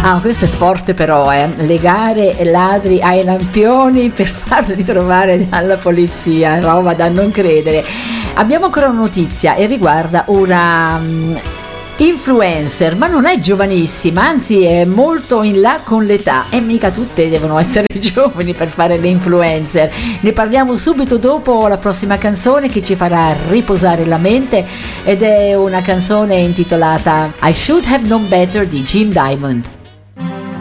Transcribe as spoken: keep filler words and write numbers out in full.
Ah, questo è forte però, eh. Legare ladri ai lampioni per farli trovare dalla polizia, roba da non credere. Abbiamo ancora una notizia e riguarda una um, influencer, ma non è giovanissima, anzi è molto in là con l'età, e mica tutte devono essere giovani per fare le influencer. Ne parliamo subito dopo la prossima canzone che ci farà riposare la mente, ed è una canzone intitolata I Should Have Known Better di Jim Diamond.